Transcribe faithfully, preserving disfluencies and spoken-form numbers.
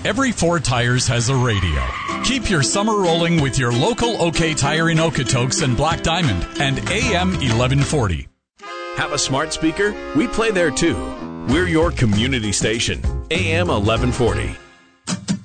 Every four tires has a radio. Keep your summer rolling with your local OK Tire in Okotoks and Black Diamond and A M eleven forty. Have a smart speaker? We play there too. We're your community station, A M eleven forty.